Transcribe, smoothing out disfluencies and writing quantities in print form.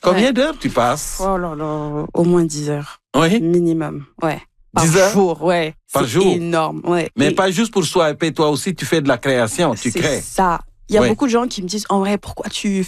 Combien d'heures tu passes? Oh là là, au moins 10 heures. Oui. Minimum, ouais. Par 10 heures? jour, ouais. Par c'est jour? Énorme, ouais. Mais pas juste pour swiper, toi aussi tu fais de la création, tu crées. C'est ça. Il y a Oui. beaucoup de gens qui me disent, en vrai, pourquoi tu